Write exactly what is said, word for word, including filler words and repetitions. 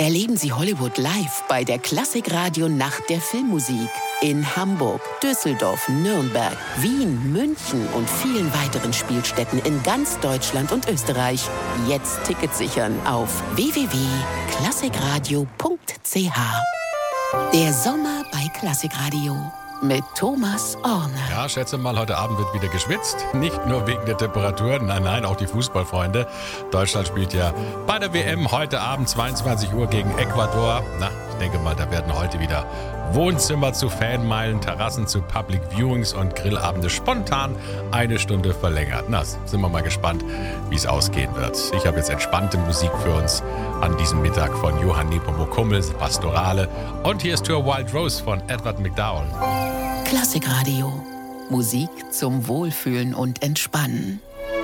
Erleben Sie Hollywood live bei der Klassikradio Nacht der Filmmusik. In Hamburg, Düsseldorf, Nürnberg, Wien, München und vielen weiteren Spielstätten in ganz Deutschland und Österreich. Jetzt Tickets sichern auf w w w punkt klassikradio punkt c h. Der Sommer bei Klassikradio mit Thomas Orne. Ja, schätze mal, heute Abend wird wieder geschwitzt. Nicht nur wegen der Temperaturen, nein, nein, auch die Fußballfreunde. Deutschland spielt ja bei der W M heute Abend zweiundzwanzig Uhr gegen Ecuador. Na, ich denke mal, da werden heute wieder Wohnzimmer zu Fanmeilen, Terrassen zu Public Viewings und Grillabende spontan eine Stunde verlängert. Na, sind wir mal gespannt, wie es ausgehen wird. Ich habe jetzt entspannte Musik für uns an diesem Mittag von Johann Nepomuk Hummel, Pastorale. Und hier ist To a Wild Rose von Edward McDowell. Klassikradio. Musik zum Wohlfühlen und Entspannen.